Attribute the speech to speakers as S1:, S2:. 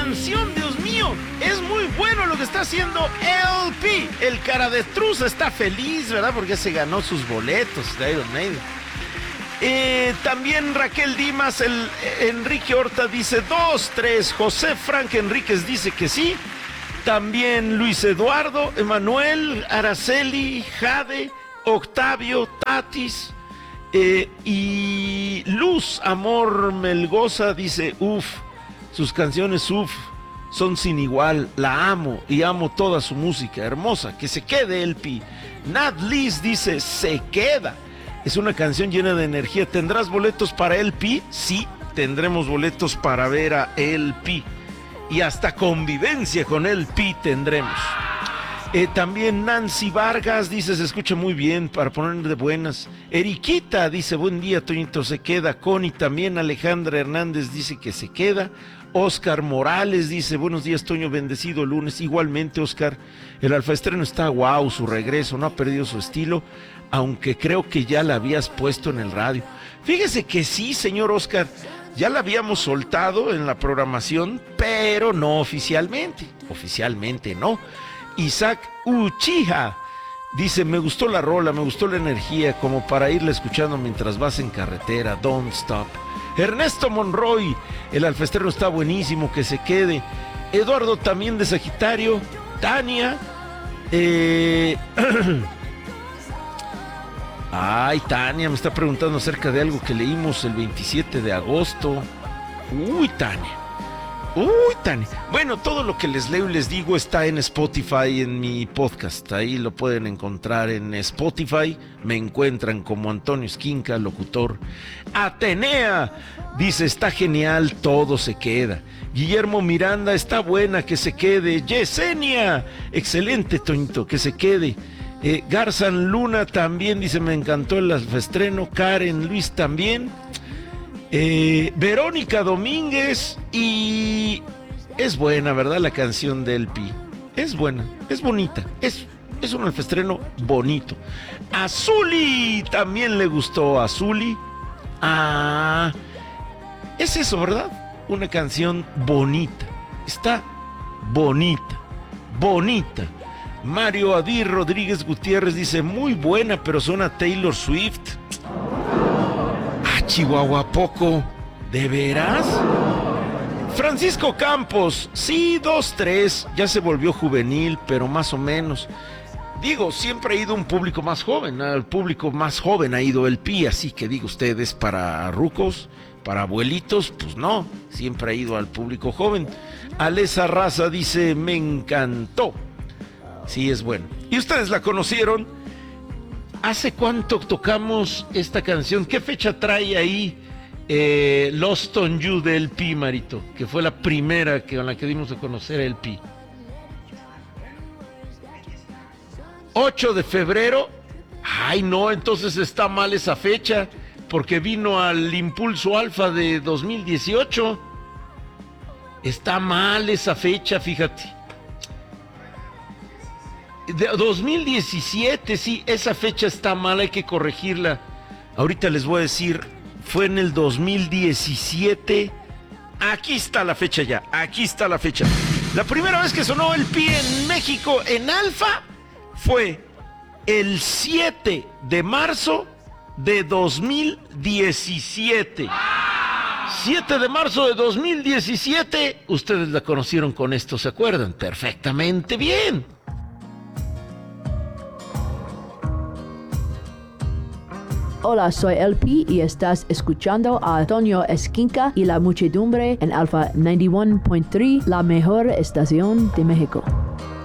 S1: canción, Dios mío. Es muy bueno lo que está haciendo LP. El cara de truza está feliz, ¿verdad? Porque se ganó sus boletos de Iron Maiden. También Raquel Dimas, Enrique Horta dice 2, 3. José Frank Enríquez dice que sí. También Luis Eduardo, Emanuel, Araceli, Jade, Octavio, Tatis y Luz Amor Melgoza dice sus canciones son sin igual, la amo y amo toda su música hermosa, que se quede LP. Nat Liz dice se queda, es una canción llena de energía. ¿Tendrás boletos para LP? Sí, tendremos boletos para ver a LP y hasta convivencia con LP tendremos. También Nancy Vargas dice se escucha muy bien para poner de buenas. Eriquita dice buen día Toñito, se queda. Connie también. Alejandra Hernández dice que se queda. Oscar Morales dice buenos días Toño, bendecido lunes. Igualmente Oscar, el Alfa Estreno está guau, su regreso no ha perdido su estilo, aunque creo que ya la habías puesto en el radio. Fíjese que sí, señor Oscar, ya la habíamos soltado en la programación, pero no oficialmente no. Isaac Uchiha dice, me gustó la rola, me gustó la energía, como para irla escuchando mientras vas en carretera, don't stop. Ernesto Monroy, el Alfa Estreno está buenísimo, que se quede. Eduardo también de Sagitario. Tania, Tania me está preguntando acerca de algo que leímos el 27 de agosto. Tania. Bueno, todo lo que les leo y les digo está en Spotify, en mi podcast. Ahí lo pueden encontrar en Spotify. Me encuentran como Antonio Esquinca, locutor. Atenea dice, está genial, todo se queda. Guillermo Miranda, está buena, que se quede. Yesenia, excelente, Toñito, que se quede. Garzan Luna también dice, me encantó el estreno. Karen Luis también. Verónica Domínguez, y es buena, ¿verdad? La canción de LP es buena, es bonita, es un alfestreno bonito. A Zuli también le gustó. A Zuli, es eso, ¿verdad? Una canción bonita, está bonita. Mario Adir Rodríguez Gutiérrez dice, muy buena, pero suena Taylor Swift. Chihuahua, ¿a poco? ¿De veras? Francisco Campos, sí, 2, 3, ya se volvió juvenil, pero más o menos. Digo, siempre ha ido un público más joven, al público más joven ha ido LP, así que digo ustedes, para rucos, para abuelitos, pues no, siempre ha ido al público joven. Alesa Raza dice, me encantó. Sí, es bueno. ¿Y ustedes la conocieron? ¿Hace cuánto tocamos esta canción? ¿Qué fecha trae ahí Lost on You de LP, Marito? Que fue la primera con la que dimos a conocer a LP. 8 de febrero. Ay, no, entonces está mal esa fecha, porque vino al Impulso Alfa de 2018. Está mal esa fecha, fíjate. De 2017, sí, esa fecha está mal, hay que corregirla. Ahorita les voy a decir, fue en el 2017. Aquí está la fecha ya, aquí está la fecha. La primera vez que sonó LP en México en Alfa fue el 7 de marzo de 2017. 7 de marzo de 2017, ustedes la conocieron con esto, ¿se acuerdan? Perfectamente bien.
S2: Hola, soy LP y estás escuchando a Antonio Esquinca y la muchedumbre en Alfa 91.3, la mejor estación de México.